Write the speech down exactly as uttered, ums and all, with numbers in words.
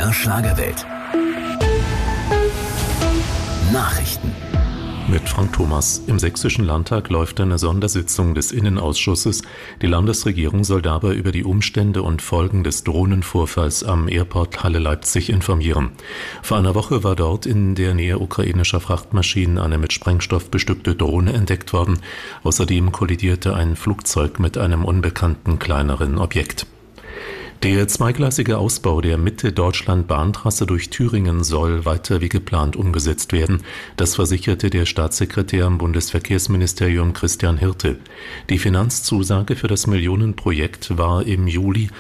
der Schlagerwelt. Nachrichten. Mit Frank Thomas. Im Sächsischen Landtag läuft eine Sondersitzung des Innenausschusses. Die Landesregierung soll dabei über die Umstände und Folgen des Drohnenvorfalls am Airport Halle Leipzig informieren. Vor einer Woche war dort in der Nähe ukrainischer Frachtmaschinen eine mit Sprengstoff bestückte Drohne entdeckt worden. Außerdem kollidierte ein Flugzeug mit einem unbekannten kleineren Objekt. Der zweigleisige Ausbau der Mitte-Deutschland-Bahntrasse durch Thüringen soll weiter wie geplant umgesetzt werden. Das versicherte der Staatssekretär im Bundesverkehrsministerium Christian Hirte. Die Finanzzusage für das Millionenprojekt war im Juli